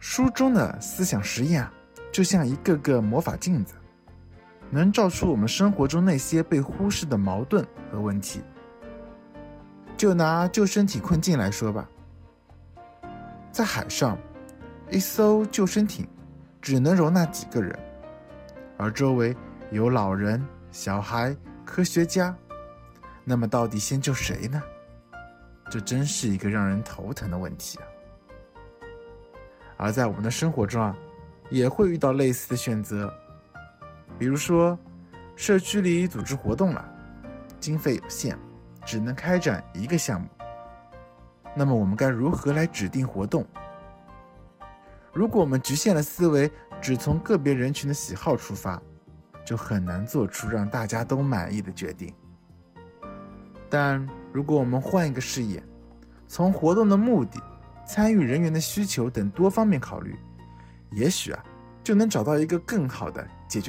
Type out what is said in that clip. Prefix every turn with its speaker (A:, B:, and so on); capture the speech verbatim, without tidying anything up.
A: 书中的思想实验啊，就像一个个魔法镜子，能照出我们生活中那些被忽视的矛盾和问题。就拿救生艇困境来说吧，在海上，一艘救生艇只能容纳几个人，而周围有老人、小孩、科学家，那么到底先救谁呢？这真是一个让人头疼的问题啊！而在我们的生活中啊，也会遇到类似的选择，比如说社区里组织活动了，经费有限，只能开展一个项目，那么我们该如何来指定活动？如果我们局限了思维，只从个别人群的喜好出发，就很难做出让大家都满意的决定。但如果我们换一个视野，从活动的目的、参与人员的需求等多方面考虑，也许啊，就能找到一个更好的解决